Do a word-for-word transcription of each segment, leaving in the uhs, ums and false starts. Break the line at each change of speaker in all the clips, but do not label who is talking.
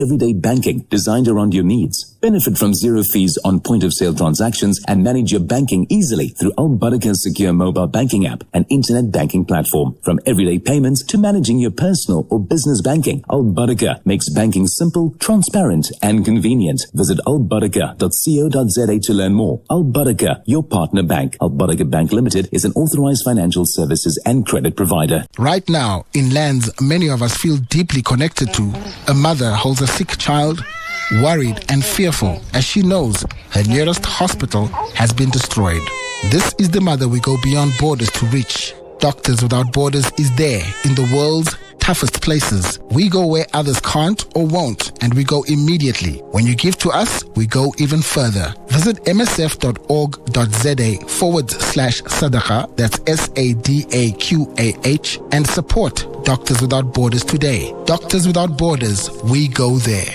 everyday banking designed around your needs. Benefit from zero fees on point-of-sale transactions and manage your banking easily through Al Baraka's secure mobile banking app and internet banking platform. From everyday payments to managing your personal or business banking, Al Baraka makes banking simple, transparent, and convenient. Visit al baraka dot co dot za to learn more. Al Baraka, your partner bank. Al Baraka Bank Limited is an authorized financial services and credit provider.
Right now, in lands many of us feel deeply connected to, a mother holds a sick child, worried and fearful as she knows her nearest hospital has been destroyed. This is the mother we go beyond borders to reach. Doctors Without Borders is there in the world's toughest places. We go where others can't or won't, and we go immediately. When you give to us, we go even further. Visit msf.org.za forward slash sadaqa, that's S A D A Q A H, and support Doctors Without Borders today. Doctors Without Borders, we go there.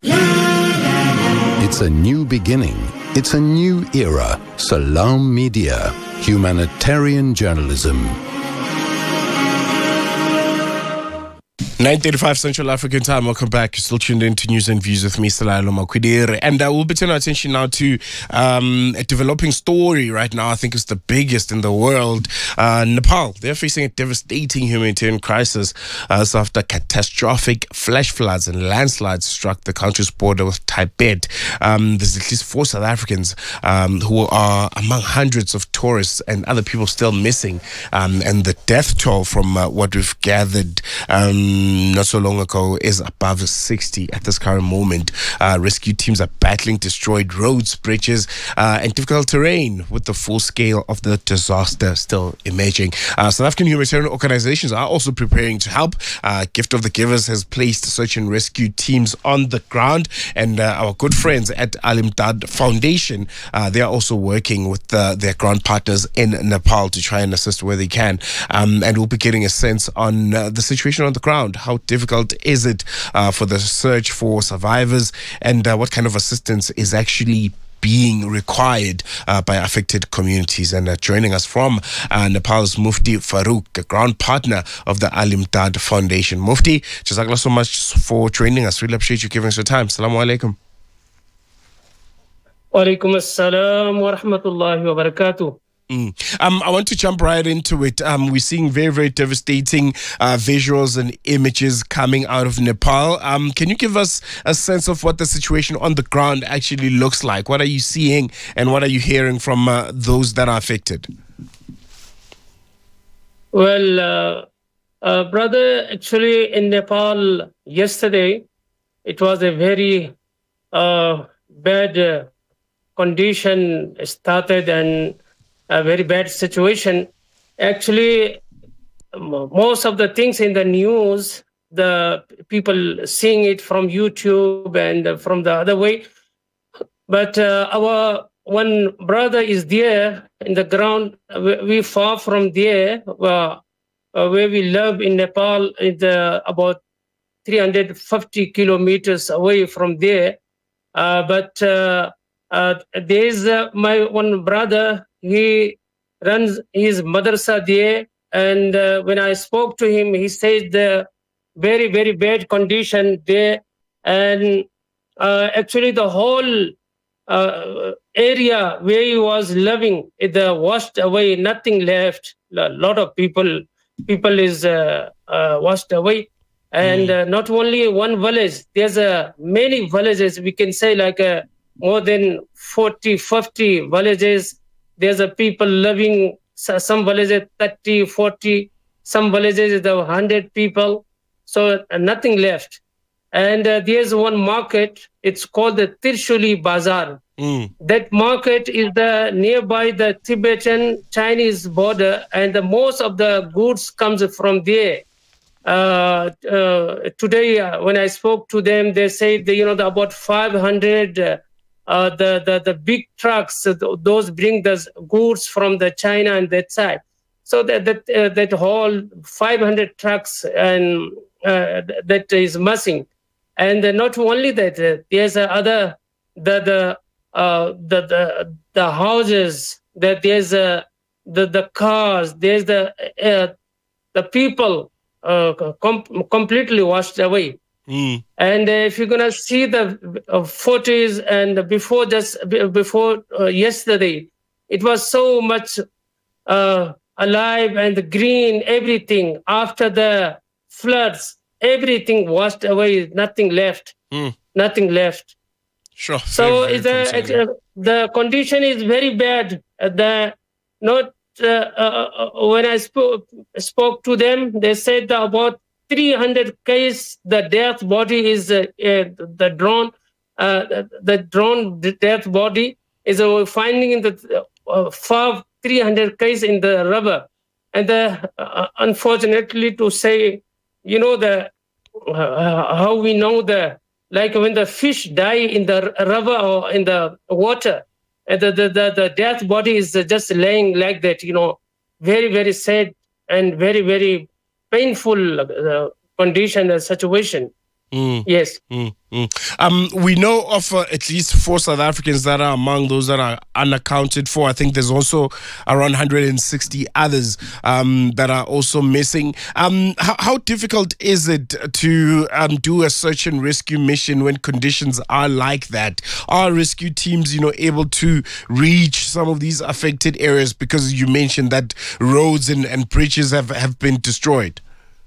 It's a new beginning. It's a new era. Salam Media, humanitarian journalism.
nine thirty-five Central African Time. Welcome back. You're still tuned in to News and Views with me, Salalo Makwidere. And uh, we'll be turning our attention now to um, a developing story right now. I think it's the biggest in the world. Uh, Nepal, they're facing a devastating humanitarian crisis uh, after catastrophic flash floods and landslides struck the country's border with Tibet. Um, there's at least four South Africans um, who are among hundreds of tourists and other people still missing. Um, and the death toll from uh, what we've gathered um, not so long ago is above sixty at this current moment. Uh, rescue teams are battling destroyed roads, bridges, uh, and difficult terrain with the full scale of the disaster still emerging. Uh, South African humanitarian organizations are also preparing to help. Uh, Gift of the Givers has placed search and rescue teams on the ground, and uh, our good friends at Al Imdad Foundation, uh, they are also working with uh, their ground partners in Nepal to try and assist where they can. Um, and we'll be getting a sense on uh, the situation on the ground. How difficult is it uh, for the search for survivors, and uh, what kind of assistance is actually being required uh, by affected communities? And uh, joining us from uh, Nepal's Mufti Farooq, a ground partner of the Al Imdad Foundation. Mufti, jazakallah so much for joining us. Really appreciate you giving us your time. Assalamu alaikum.
Wa alaikum assalam wa rahmatullahi wa barakatuh.
Mm. Um, I want to jump right into it. Um, we're seeing very, very devastating uh, visuals and images coming out of Nepal. Um, can you give us a sense of what the situation on the ground actually looks like? What are you seeing and what are you hearing from uh, those that are affected?
Well, uh, uh, brother, actually in Nepal yesterday, it was a very uh, bad uh, condition started and a very bad situation. Actually, most of the things in the news, the people seeing it from YouTube and from the other way. But uh, our one brother is there in the ground. We far from there, uh, where we live in Nepal, is uh, about three hundred fifty kilometers away from there. Uh, but uh, uh, there's uh, my one brother. He runs his madrasa there, and uh, when I spoke to him, he said the very, very bad condition there, and uh, actually the whole uh, area where he was living, it uh, washed away, nothing left. A lot of people, people is uh, uh, washed away, and uh, not only one village. There's uh, many villages. We can say like uh, more than forty, fifty villages. There's a people living, some villages thirty, forty, some villages there one hundred people, so uh, nothing left. And uh, there's one market, it's called the Tirshuli Bazaar. Mm. That market is the nearby the Tibetan-Chinese border, and the most of the goods comes from there. Uh, uh, today, uh, when I spoke to them, they say that, you know, the, about five hundred uh, Uh, the, the the big trucks, uh, those bring the goods from the China and that side. So that that uh, that whole five hundred trucks and uh, that is missing. And uh, not only that, uh, there's uh, other the the uh, the the the houses. That there's uh, the the cars. There's the uh, the people uh, com- completely washed away. Mm. And uh, if you're gonna see the uh, photos and before just before uh, yesterday, it was so much uh, alive and green. Everything after the floods, everything washed away. Nothing left. Mm. Nothing left.
Sure.
So very, very the uh, the condition is very bad. Uh, the not uh, uh, when I spoke spoke to them, they said about three hundred case the death body is uh, uh, the drone uh, the drone death body is uh, finding in the uh, far three hundred case in the rubber, and the, uh, unfortunately to say, you know the uh, how we know the like when the fish die in the rubber or in the water, and the the, the, the death body is just laying like that, you know, very very sad and very very painful uh, condition and situation. Mm. Yes. Mm,
mm. Um, we know of uh, at least four South Africans that are among those that are unaccounted for. I think there's also around one hundred sixty others um, that are also missing. Um, how, how difficult is it to um, do a search and rescue mission when conditions are like that? Are rescue teams, you know, able to reach some of these affected areas? Because you mentioned that roads and, and bridges have, have been destroyed.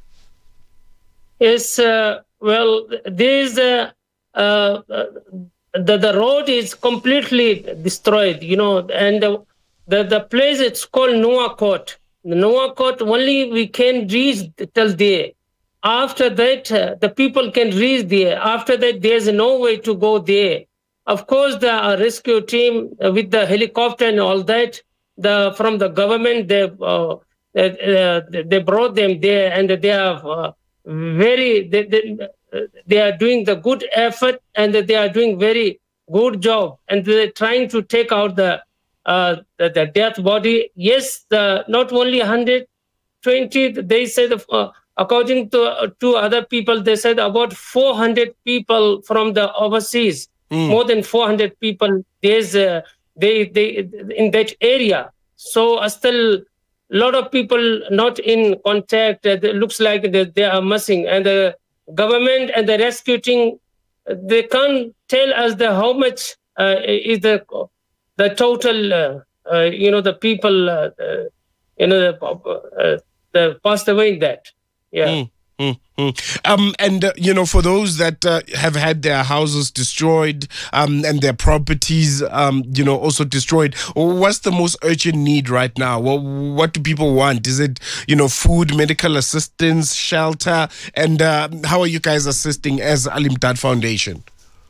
Yes, uh, well, this uh, uh, the the road is completely destroyed, you know, and the the, the place it's called Nouakchott. Nouakchott only we can reach till there. After that, uh, the people can reach there. After that, there's no way to go there. Of course, the uh, rescue team uh, with the helicopter and all that, the from the government, they uh, uh, they brought them there, and they have. Uh, very they, they, they are doing the good effort, and they are doing very good job, and they're trying to take out the uh, the, the death body. Yes, the not only one hundred twenty, they said uh, according to uh, to other people, they said about four hundred people from the overseas, mm. more than four hundred people there's uh, they they in that area. So uh, still a lot of people not in contact. Uh, it looks like they, they are missing, and the government and the rescue team, they can't tell us the how much uh, is the the total. Uh, uh, you know, the people, uh, uh, you know, the, uh, the passed away in that. Yeah. Mm.
Mm-hmm. Um, and, uh, you know, for those that uh, have had their houses destroyed um, and their properties, um, you know, also destroyed, what's the most urgent need right now? What, what do people want? Is it, you know, food, medical assistance, shelter? And uh, how are you guys assisting as Al Imdaad Foundation?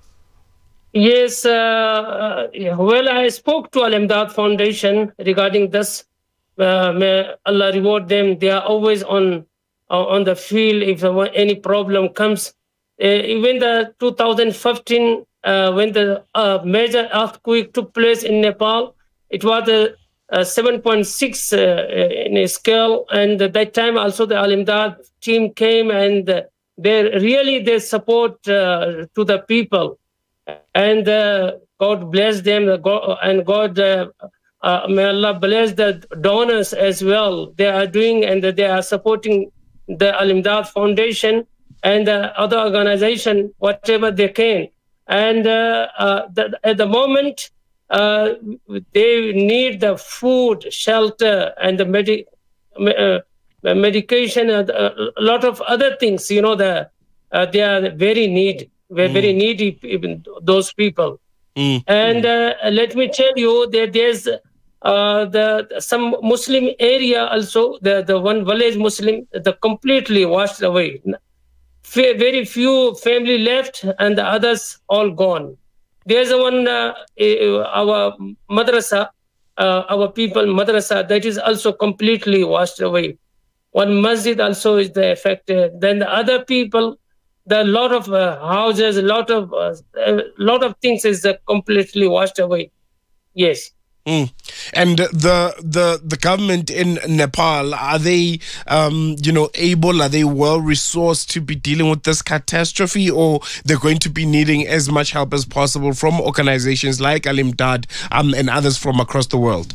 Yes, uh, well, I spoke to Al Imdaad Foundation regarding this. Uh, may Allah reward them. They are always on Uh, on the field if uh, any problem comes. Uh, even the two thousand fifteen, uh, when the uh, major earthquake took place in Nepal, it was a, a seven point six uh, in a scale, and at that time also the Al Imdaad team came, and uh, they really they support uh, to the people, and uh, God bless them, and God uh, uh, may Allah bless the donors as well. They are doing and they are supporting the Al Imdaad Foundation and the other organization, whatever they can. And uh, uh, the, at the moment, uh, they need the food, shelter, and the medi- uh, medication, and a lot of other things. You know, the uh, they are very need, very, mm. very needy, even those people. Mm. And uh, let me tell you that there's Uh, the some Muslim area also, the, the one village Muslim, the completely washed away. F- very few family left, and the others all gone. There's one uh, our madrasa, uh, our people madrasa, that is also completely washed away. One masjid also is the affected. Then the other people, the lot of uh, houses, a lot of uh, a lot of things is uh, completely washed away. Yes.
Mm. And the the the government in Nepal, are they um, you know able, are they well resourced to be dealing with this catastrophe, or they're going to be needing as much help as possible from organizations like Al Imdaad um, and others from across the world?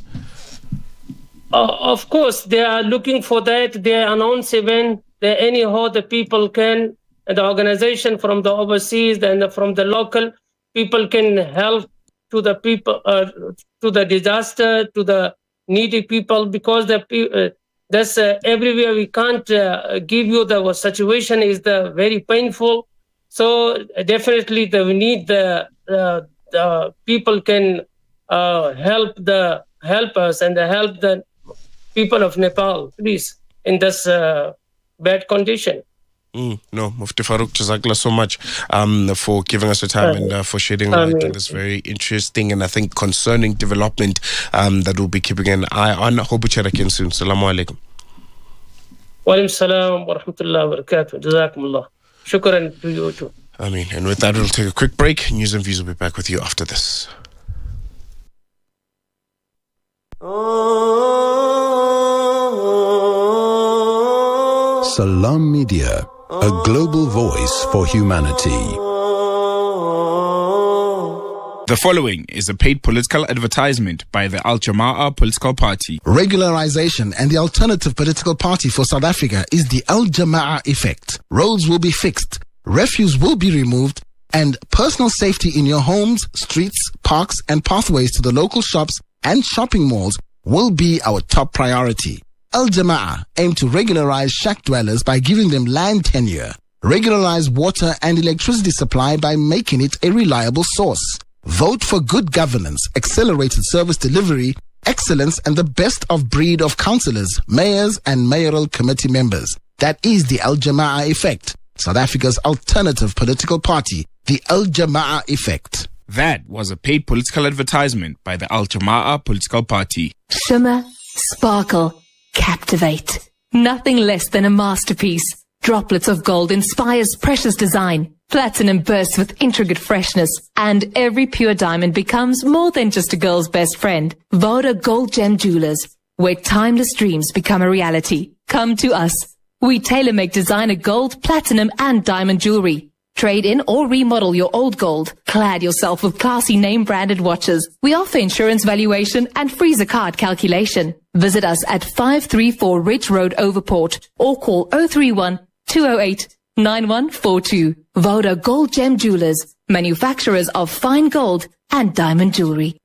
Uh, of course, they are looking for that. They announce even that anyhow the people can and the organization from the overseas and from the local people can help to the people, uh, to the disaster, to the needy people, because the uh, that's uh, everywhere we can't uh, give you the situation is the very painful. So uh, definitely the, we need the, uh, the people can uh, help the help us and help the people of Nepal, please, in this uh, bad condition.
Mm, no, Mufti Farooq, Jazakallah so much um, for giving us the time and uh, for shedding light on this very interesting and I think concerning development um, that we'll be keeping an eye on. Hope we chat again soon. Assalamu alaikum.
Wa alaikum salam wa rahmatullahi wa barakatuh. Jazakumullah. Shukran to you too.
I mean, and with that, we'll take a quick break. News and Views will be back with you after this.
Salam Media, a global voice for humanity.
The following is a paid political advertisement by the Al Jama'ah political party.
Regularization and the alternative political party for South Africa is the Al Jama'ah effect. Roads will be fixed, refuse will be removed, and personal safety in your homes, streets, parks, and pathways to the local shops and shopping malls will be our top priority. Al Jama'ah aim to regularize shack dwellers by giving them land tenure, regularize water and electricity supply by making it a reliable source. Vote for good governance, accelerated service delivery, excellence, and the best of breed of councillors, mayors, and mayoral committee members. That is the Al Jama'ah effect, South Africa's alternative political party, the Al Jama'ah effect.
That was a paid political advertisement by the Al Jama'ah political party.
Shimmer, sparkle, captivate. Nothing less than a masterpiece. Droplets of gold inspires precious design. Platinum bursts with intricate freshness. And every pure diamond becomes more than just a girl's best friend. Voda Gold Gem Jewelers, where timeless dreams become a reality. Come to us. We tailor-make designer gold, platinum, and diamond jewelry. Trade in or remodel your old gold. Clad yourself with classy name-branded watches. We offer insurance valuation and freezer card calculation. Visit us at five three four Ridge Road, Overport, or call zero three one, two zero eight, nine one four two. Voda Gold Gem Jewelers, manufacturers of fine gold and diamond jewelry.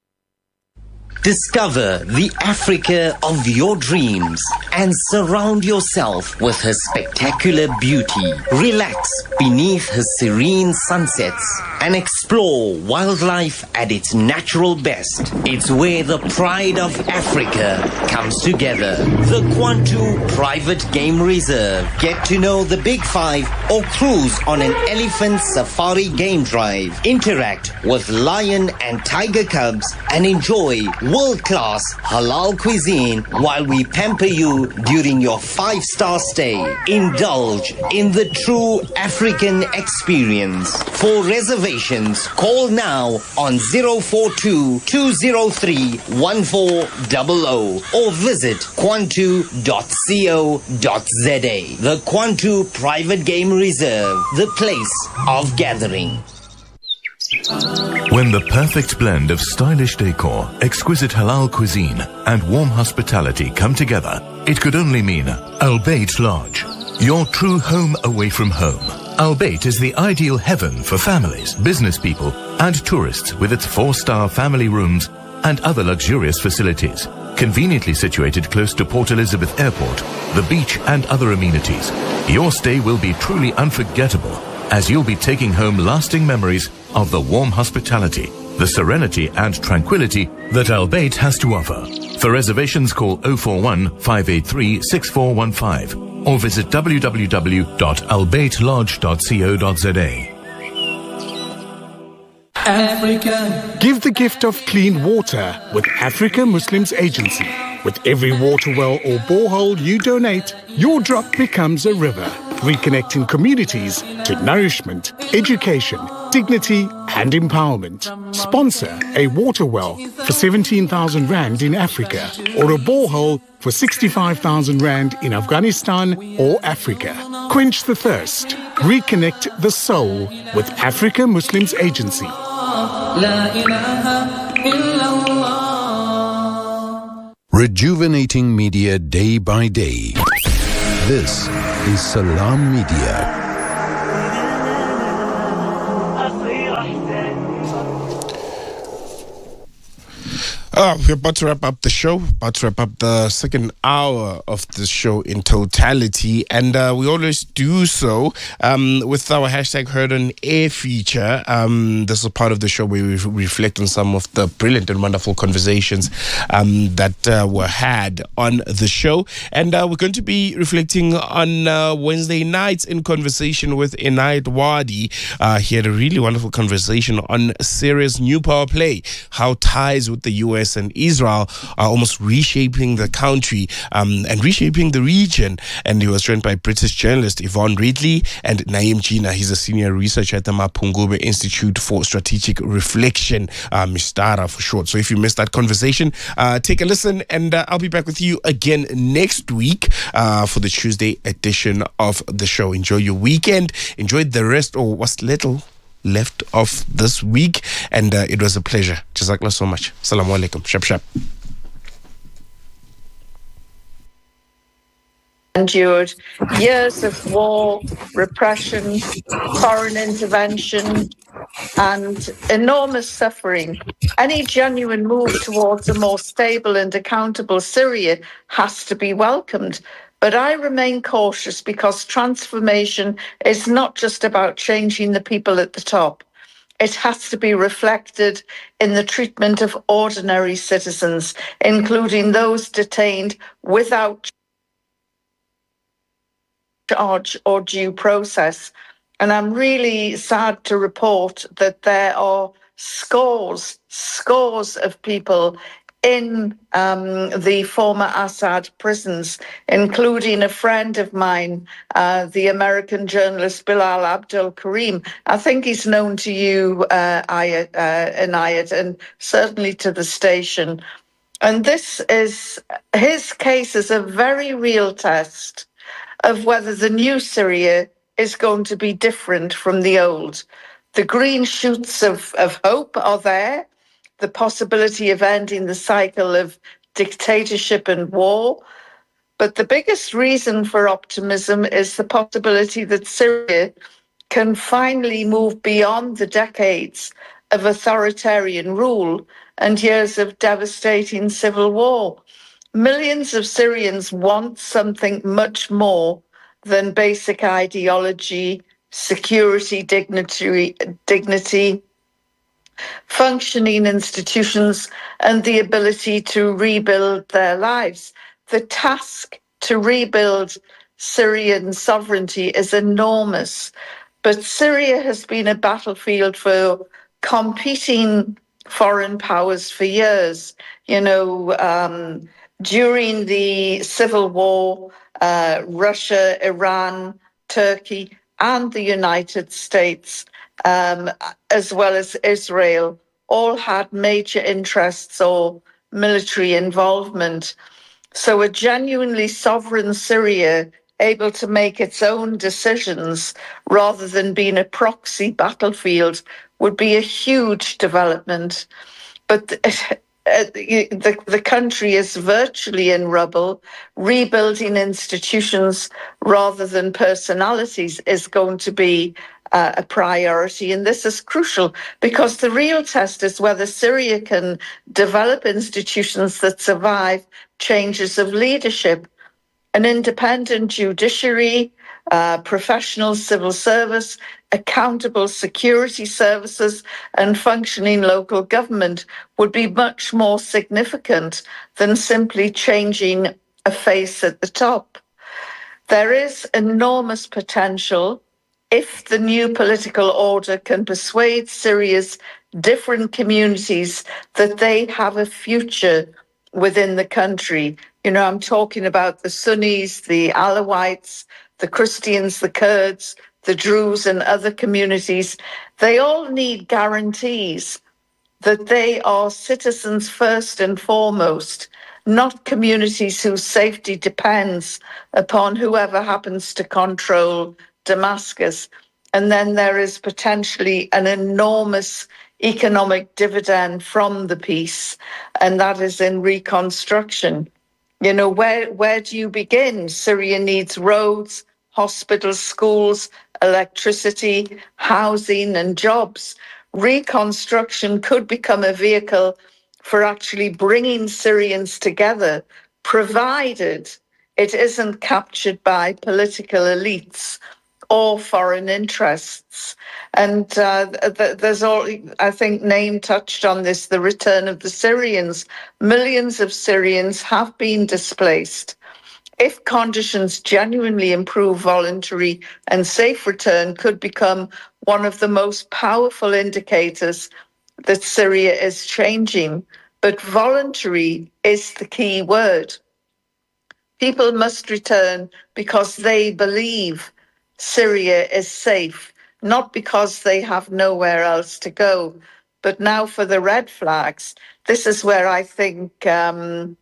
Discover the Africa of your dreams and surround yourself with her spectacular beauty. Relax beneath her serene sunsets and explore wildlife at its natural best. It's where the pride of Africa comes together. The Kwantu Private Game Reserve. Get to know the Big Five or cruise on an elephant safari game drive. Interact with lion and tiger cubs and enjoy world-class halal cuisine while we pamper you during your five-star stay. Indulge in the true African experience. For reservations, call now on zero four two, two zero three, one four zero zero or visit kwantu dot co dot za. The Kwantu Private Game Reserve, the place of gathering.
When the perfect blend of stylish decor, exquisite halal cuisine, and warm hospitality come together, it could only mean Al Bayt Lodge, your true home away from home. Al Bayt is the ideal heaven for families, business people, and tourists with its four-star family rooms and other luxurious facilities. Conveniently situated close to Port Elizabeth Airport, the beach, and other amenities, your stay will be truly unforgettable, as you'll be taking home lasting memories of the warm hospitality, the serenity and tranquility that Al Bayt has to offer. For reservations, call zero four one, five eight three, six four one five or visit w w w dot al bayt lodge dot co dot za.
Africa. Give the gift of clean water with Africa Muslims Agency. With every water well or borehole you donate, your drop becomes a river, reconnecting communities to nourishment, education, dignity and empowerment. Sponsor a water well for seventeen thousand rand in Africa or a borehole for sixty-five thousand rand in Afghanistan or Africa. Quench the thirst. Reconnect the soul with Africa Muslims Agency.
Rejuvenating media day by day. This is Salam Media.
Oh, we're about to wrap up the show, about to wrap up the second hour of the show in totality. And uh, we always do so um, with our hashtag Heard on Air feature. Um, this is part of the show where we reflect on some of the brilliant and wonderful conversations um, that uh, were had on the show. And uh, we're going to be reflecting on uh, Wednesday nights in conversation with Inayat Wadi. Uh, he had a really wonderful conversation on Syria's new power play, how ties with the U S and Israel are almost reshaping the country um, and reshaping the region. And he was joined by British journalist Yvonne Ridley and Naeem Jina. He's a senior researcher at the Mapungubwe Institute for Strategic Reflection, uh, MISTARA for short. So if you missed that conversation, uh, take a listen, and uh, I'll be back with you again next week uh, for the Tuesday edition of the show. Enjoy your weekend. Enjoy the rest, or what's little left of this week, and uh, it was a pleasure. Jazakallah so much. Assalamu alaikum. Shab shab.
Endured years of war, repression, foreign intervention, and enormous suffering. Any genuine move towards a more stable and accountable Syria has to be welcomed. But I remain cautious because transformation is not just about changing the people at the top. It has to be reflected in the treatment of ordinary citizens, including those detained without charge or due process. And I'm really sad to report that there are scores, scores of people in um, the former Assad prisons, including a friend of mine, uh, the American journalist Bilal Abdul Karim. I think he's known to you, uh, Ayat, uh, Inayat, and certainly to the station. And this is, his case is a very real test of whether the new Syria is going to be different from the old. The green shoots of, of hope are there. The possibility of ending the cycle of dictatorship and war. But the biggest reason for optimism is the possibility that Syria can finally move beyond the decades of authoritarian rule and years of devastating civil war. Millions of Syrians want something much more than basic ideology, security, dignity, dignity, functioning institutions, and the ability to rebuild their lives. The task to rebuild Syrian sovereignty is enormous, but Syria has been a battlefield for competing foreign powers for years. You know, um, during the civil war, uh, Russia, Iran, Turkey, and the United States, Um, as well as Israel, all had major interests or military involvement. So a genuinely sovereign Syria, able to make its own decisions rather than being a proxy battlefield, would be a huge development. But the, the, the country is virtually in rubble. Rebuilding institutions rather than personalities is going to be Uh, a priority, and this is crucial because the real test is whether Syria can develop institutions that survive changes of leadership. An independent judiciary, uh, professional civil service, accountable security services, and functioning local government would be much more significant than simply changing a face at the top. There is enormous potential if the new political order can persuade Syria's different communities that they have a future within the country. You know, I'm talking about the Sunnis, the Alawites, the Christians, the Kurds, the Druze, and other communities. They all need guarantees that they are citizens first and foremost, not communities whose safety depends upon whoever happens to control Damascus. And then there is potentially an enormous economic dividend from the peace, and that is in reconstruction. You know, where, where do you begin? Syria needs roads, hospitals, schools, electricity, housing, and jobs. reconstruction could become a vehicle for actually bringing Syrians together, provided it isn't captured by political elites or foreign interests. And uh, th- there's all, I think Naeem touched on this, the return of the Syrians. Millions of Syrians have been displaced. If conditions genuinely improve, voluntary and safe return could become one of the most powerful indicators that Syria is changing. But voluntary is the key word. People must return because they believe Syria is safe, not because they have nowhere else to go. But now for the red flags, this is where I think um,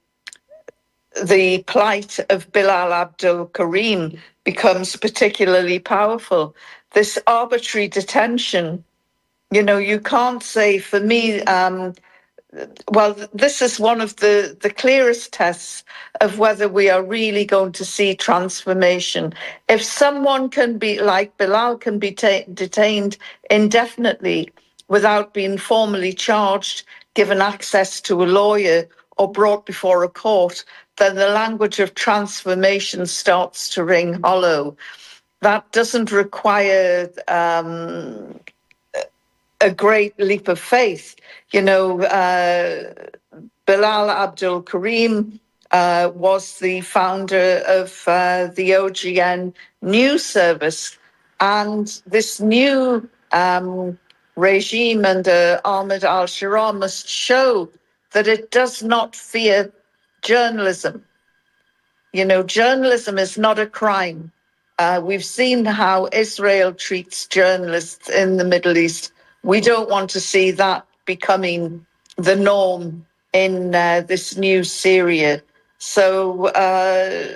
the plight of Bilal Abdul Karim becomes particularly powerful. This arbitrary detention, you know, you can't say, for me, um, well, this is one of the, the clearest tests of whether we are really going to see transformation. If someone can be, like Bilal, can be ta- detained indefinitely without being formally charged, given access to a lawyer, or brought before a court, then the language of transformation starts to ring hollow. That doesn't require um, a great leap of faith. You know, uh, Bilal Abdul Karim uh, was the founder of uh, the O G N news service. And this new um, regime under Ahmed al-Sharaa must show that it does not fear journalism. You know, journalism is not a crime. Uh, we've seen how Israel treats journalists in the Middle East. We don't want to see that becoming the norm in uh, this new Syria. So uh,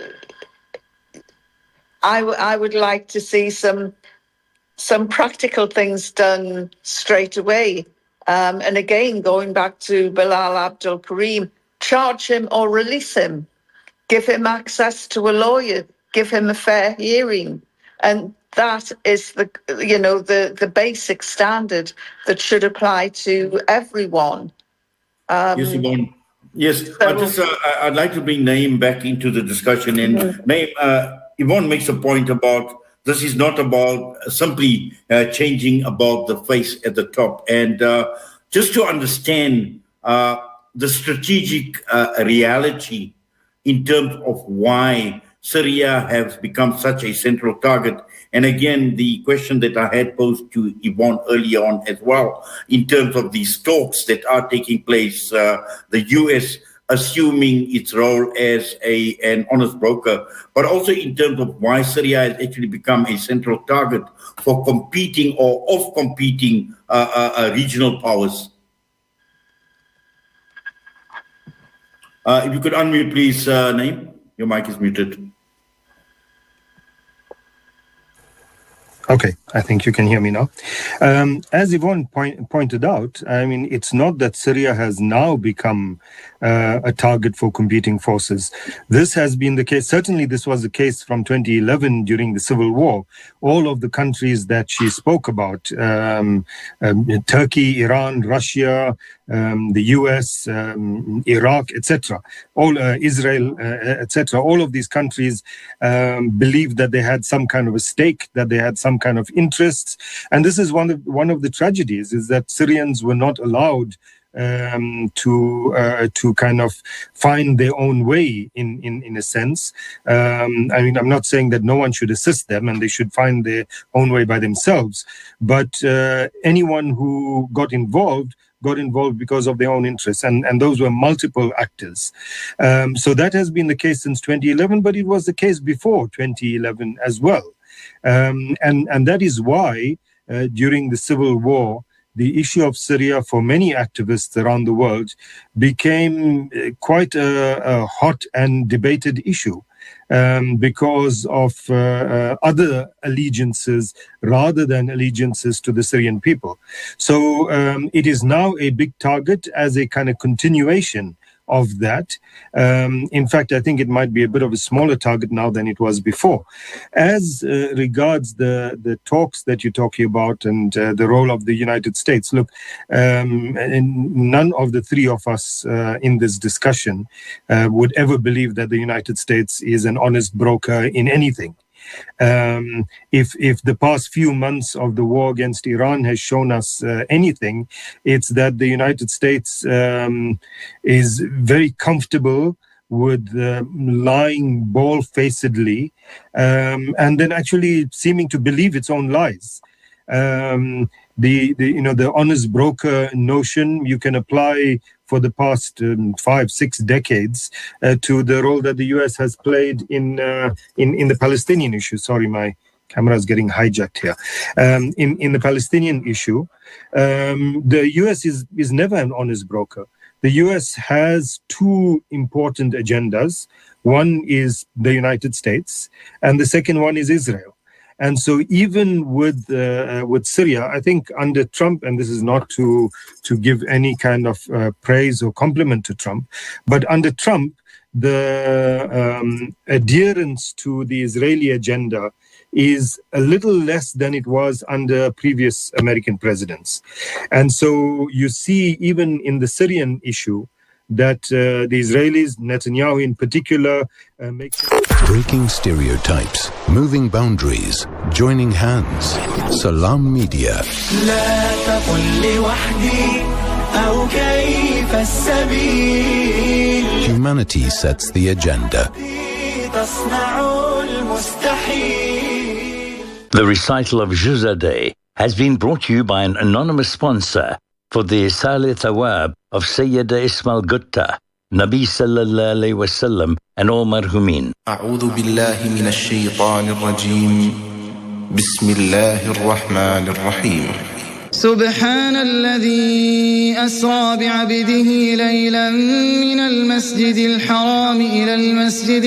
I, w- I would like to see some some practical things done straight away. Um, and again, going back to Bilal Abdul Karim, charge him or release him. Give him access to a lawyer. Give him a fair hearing. And that is the, you know, the, the basic standard that should apply to everyone. Um,
yes, Yvonne. Yes,
so,
I just, uh, I'd like to bring Naeem back into the discussion. And mm-hmm. Naeem, uh, Yvonne makes a point about this is not about simply uh, changing about the face at the top. And uh, just to understand uh, the strategic uh, reality in terms of why Syria has become such a central target. And again, the question that I had posed to Yvonne earlier on as well, in terms of these talks that are taking place, uh, the U S assuming its role as a, an honest broker, but also in terms of why Syria has actually become a central target for competing or of competing uh, uh, uh, regional powers. Uh, if you could unmute, please, uh, Naeem. Your mic is muted.
Okay, I think you can hear me now. Um, as Yvonne point, pointed out, I mean, it's not that Syria has now become uh, a target for competing forces. This has been the case. Certainly, this was the case from twenty eleven during the civil war. All of the countries that she spoke about, um, um, Turkey, Iran, Russia, um, the U S, um, Iraq, et cetera, all uh, Israel, uh, et cetera. All of these countries um, believed that they had some kind of a stake, that they had some kind of interests, and this is one of one of the tragedies: is that Syrians were not allowed um, to uh, to kind of find their own way in in in a sense. Um, I mean, I'm not saying that no one should assist them and they should find their own way by themselves, but uh, anyone who got involved got involved because of their own interests, and, and those were multiple actors. Um, so that has been the case since twenty eleven, but it was the case before twenty eleven as well. Um, and, and that is why uh, during the civil war, the issue of Syria for many activists around the world became uh, quite a, a hot and debated issue. Um, because of uh, uh, other allegiances rather than allegiances to the Syrian people. So um, it is now a big target as a kind of continuation of that. Um, in fact, I think it might be a bit of a smaller target now than it was before. As uh, regards the, the talks that you're talking about and uh, the role of the United States, look, um, and none of the three of us uh, in this discussion uh, would ever believe that the United States is an honest broker in anything. Um, if if the past few months of the war against Iran has shown us uh, anything, it's that the United States um, is very comfortable with uh, lying bald-facedly um, and then actually seeming to believe its own lies. Um, the, the you know the honest broker notion you can apply for the past um, five, six decades uh, to the role that the U S has played in uh, in in the Palestinian issue. Sorry, my camera is getting hijacked here. Um, in in the Palestinian issue, um, the U S is is never an honest broker. The U S has two important agendas. One is the United States, and the second one is Israel. And so even with uh, with Syria, I think under Trump, and this is not to to give any kind of uh, praise or compliment to Trump, but under Trump, the um, adherence to the Israeli agenda is a little less than it was under previous American presidents. And so you see even in the Syrian issue that uh, the Israelis, Netanyahu in particular, uh, make...
Breaking stereotypes, moving boundaries, joining hands. Salam Media. Humanity sets the agenda.
The recital of Juzadeh has been brought to you by an anonymous sponsor for the Isali Thawab of Sayyida Ismail Gutta, Nabi Sallallahu Alaihi Wasallam, and all marhumin.
أعوذ بالله من الشيطان الرجيم بسم الله الرحمن الرحيم
سبحان الذي أسرى بعبده ليلا من المسجد الحرام إلى المسجد